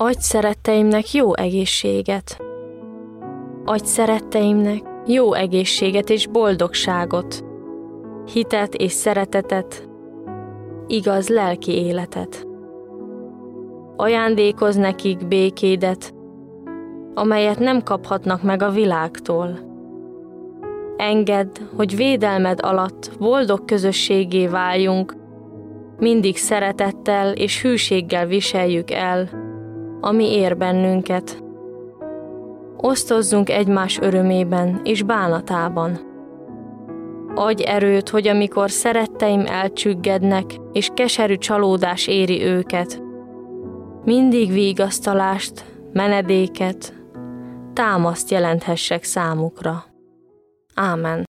Adj szeretteimnek jó egészséget. Adj szeretteimnek jó egészséget és boldogságot, hitet és szeretetet, igaz lelki életet. Ajándékozz nekik békédet, amelyet nem kaphatnak meg a világtól. Engedd, hogy védelmed alatt boldog közösségé váljunk, mindig szeretettel és hűséggel viseljük el, ami ér bennünket. Osztozzunk egymás örömében és bánatában. Adj erőt, hogy amikor szeretteim elcsüggednek, és keserű csalódás éri őket, mindig vigasztalást, menedéket, támaszt jelenthessek számukra. Ámen.